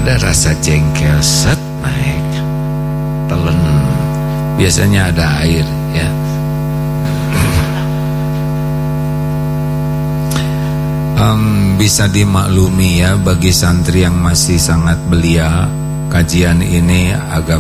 ada rasa jengkel, set naik, telen. Biasanya ada air ya. Bisa dimaklumi ya bagi santri yang masih sangat belia, kajian ini agak